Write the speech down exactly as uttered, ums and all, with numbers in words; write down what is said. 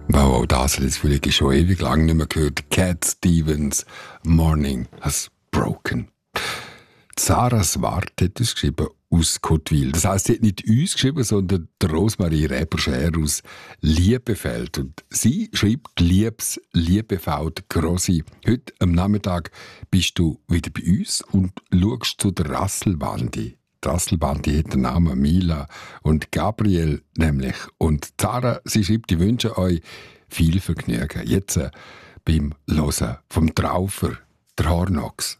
Wow, das hat jetzt vielleicht schon ewig lang nicht mehr gehört. Cat Stevens, Morning has broken. Sarah Swart hat es geschrieben aus Cottwil. Das heisst, sie hat nicht uns geschrieben, sondern Rosmarie Reber-Scher aus Liebefeld. Und sie schreibt «Liebes Liebefeld Grossi». Heute am Nachmittag bist du wieder bei uns und schaust zu der Rasselbandi. Die Rasselbandi hat den Namen Mila und Gabriel nämlich. Und Sarah, sie schreibt, ich wünsche euch viel Vergnügen. Jetzt äh, beim Hören vom Traufer, der Hornochs.